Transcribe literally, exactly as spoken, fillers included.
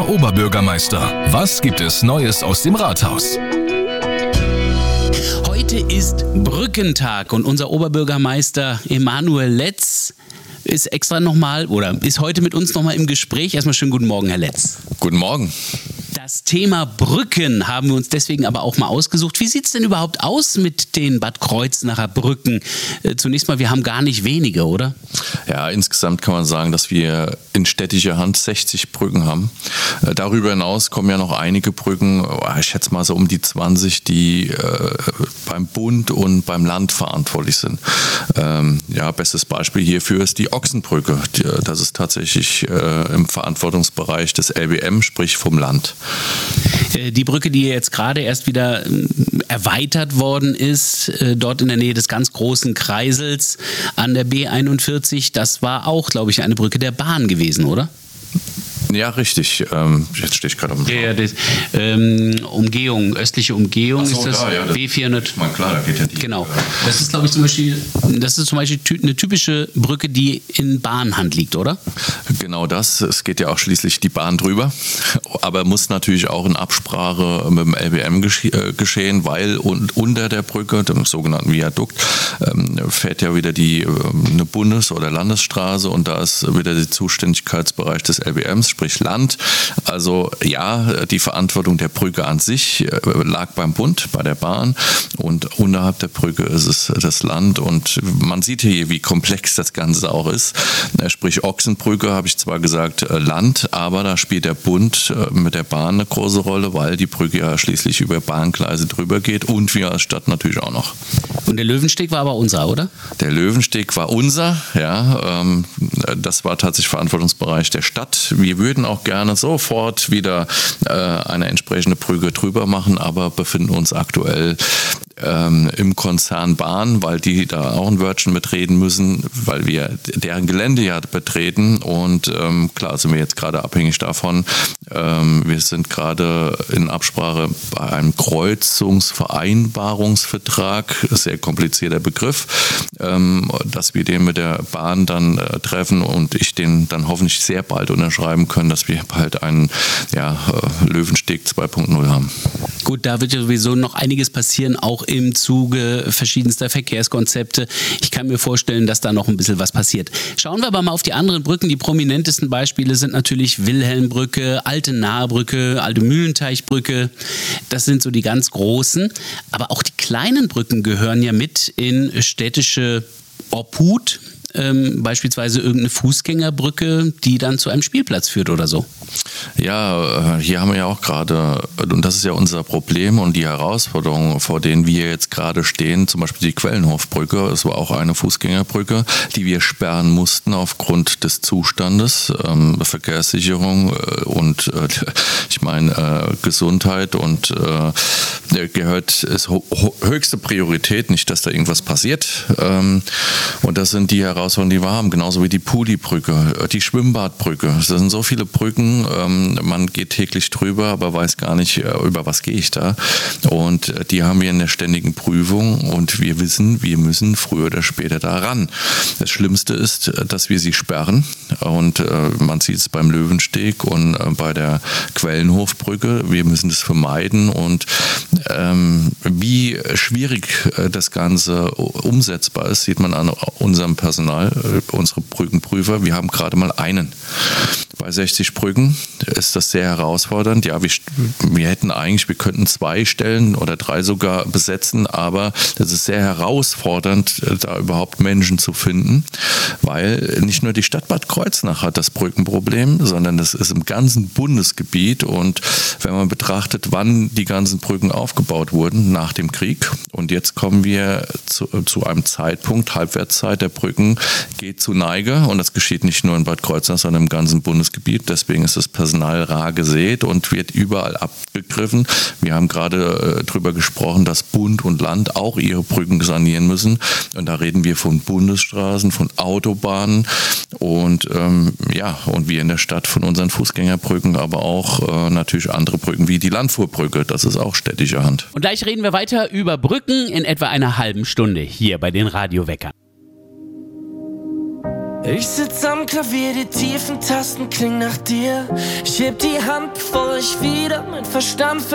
Herr Oberbürgermeister, was gibt es Neues aus dem Rathaus? Heute ist Brückentag und unser Oberbürgermeister Emanuel Letz ist extra nochmal oder ist heute mit uns nochmal im Gespräch. Erstmal schönen guten Morgen, Herr Letz. Guten Morgen. Das Thema Brücken haben wir uns deswegen aber auch mal ausgesucht. Wie sieht es denn überhaupt aus mit den Bad Kreuznacher Brücken? Äh, zunächst mal, wir haben gar nicht wenige, oder? Ja, insgesamt kann man sagen, dass wir in städtischer Hand sechzig Brücken haben. Äh, darüber hinaus kommen ja noch einige Brücken, ich schätze mal so um die zwanzig, die äh, beim Bund und beim Land verantwortlich sind. Ähm, ja, bestes Beispiel hierfür ist die Ochsenbrücke. Die, das ist tatsächlich äh, im Verantwortungsbereich des L B M, sprich vom Land. Die Brücke, die jetzt gerade erst wieder erweitert worden ist, dort in der Nähe des ganz großen Kreisels an der B einundvierzig, das war auch, glaube ich, eine Brücke der Bahn gewesen, oder? Ja, richtig. Ähm, jetzt stehe ich gerade am Ja, das, ähm, Umgehung, östliche Umgehung so, ist das, da, ja, das B vierhundert. Ich meine, klar, da geht ja die. Genau. Das ist, glaube ich, zum Beispiel, das ist zum Beispiel eine typische Brücke, die in Bahnhand liegt, oder? Genau das. Es geht ja auch schließlich die Bahn drüber. Aber muss natürlich auch in Absprache mit dem L B M gesche- äh, geschehen, weil und unter der Brücke, dem sogenannten Viadukt, ähm, fährt ja wieder die, äh, eine Bundes- oder Landesstraße und da ist wieder der Zuständigkeitsbereich des L B Ms, sprich Land. Also ja, die Verantwortung der Brücke an sich äh, lag beim Bund, bei der Bahn und unterhalb der Brücke ist es das Land und man sieht hier, wie komplex das Ganze auch ist. Äh, sprich Ochsenbrücke habe ich zwar gesagt äh, Land, aber da spielt der Bund äh, mit der Bahn eine große Rolle, weil die Brücke ja schließlich über Bahngleise drüber geht und wir als Stadt natürlich auch noch. Und der Löwensteg war aber unser, oder? Der Löwensteg war unser, ja, ähm, das war tatsächlich Verantwortungsbereich der Stadt. Wir würden auch gerne sofort wieder äh, eine entsprechende Brücke drüber machen, aber befinden uns aktuell ähm, im Konzern Bahn, weil die da auch ein Wörtchen mitreden müssen, weil wir deren Gelände ja betreten und ähm, klar sind wir jetzt gerade abhängig davon. Ähm, wir sind gerade in Absprache bei einem Kreuzungsvereinbarungsvertrag, sehr komplizierter Begriff, ähm, dass wir den mit der Bahn dann äh, treffen und ich den dann hoffentlich sehr bald unterschreiben können, dass wir bald einen ja, äh, Löwensteg zwei Punkt null haben. Gut, da wird ja sowieso noch einiges passieren, auch im Zuge verschiedenster Verkehrskonzepte. Ich kann mir vorstellen, dass da noch ein bisschen was passiert. Schauen wir aber mal auf die anderen Brücken. Die prominentesten Beispiele sind natürlich Wilhelmbrücke, Alte Nahebrücke, Alte Mühlenteichbrücke. Das sind so die ganz großen. Aber auch die kleinen Brücken gehören ja mit in städtische Obhut. Ähm, beispielsweise irgendeine Fußgängerbrücke, die dann zu einem Spielplatz führt oder so. Ja, hier haben wir ja auch gerade, und das ist ja unser Problem und die Herausforderung, vor denen wir jetzt gerade stehen, zum Beispiel die Quellenhofbrücke, es war auch eine Fußgängerbrücke, die wir sperren mussten aufgrund des Zustandes, ähm, Verkehrssicherung äh, und äh, ich meine äh, Gesundheit und äh, gehört, ist ho- höchste Priorität, nicht, dass da irgendwas passiert. Ähm, und das sind die Herausforderungen, die wir haben, genauso wie die Pudi-Brücke, die Schwimmbadbrücke. Das sind so viele Brücken, ähm, man geht täglich drüber, aber weiß gar nicht, äh, über was gehe ich da. Und äh, die haben wir in der ständigen Prüfung und wir wissen, wir müssen früher oder später da ran. Das Schlimmste ist, dass wir sie sperren und äh, man sieht es beim Löwensteg und äh, bei der Quellenhofbrücke. Wir müssen das vermeiden und ähm, wie schwierig äh, das Ganze umsetzbar ist, sieht man an unserem Personal, äh, unsere Brückenprüfer. Wir haben gerade mal einen. Bei sechzig Brücken ist das sehr herausfordernd. Ja, wir, wir hätten eigentlich, wir könnten zwei Stellen oder drei sogar besetzen, aber das ist sehr herausfordernd, da überhaupt Menschen zu finden, weil nicht nur die Stadt Bad Kreuznach hat das Brückenproblem, sondern das ist im ganzen Bundesgebiet und wenn man betrachtet, wann die ganzen Brücken aufgebaut wurden nach dem Krieg und jetzt kommen wir zu, zu einem Zeitpunkt, Halbwertszeit der Brücken geht zu Neige und das geschieht nicht nur in Bad Kreuznach, sondern im ganzen Bundesgebiet. Deswegen ist das Personal rar gesät und wird überall abgegriffen. Wir haben gerade äh, darüber gesprochen, dass Bund und Land auch ihre Brücken sanieren müssen. Und da reden wir von Bundesstraßen, von Autobahnen und ähm, ja, und wir in der Stadt von unseren Fußgängerbrücken, aber auch äh, natürlich andere Brücken wie die Landfuhrbrücke. Das ist auch städtische Hand. Und gleich reden wir weiter über Brücken in etwa einer halben Stunde hier bei den Radioweckern. Ich sitz am Klavier, die tiefen Tasten klingen nach dir. Ich heb die Hand, bevor ich wieder mein Verstand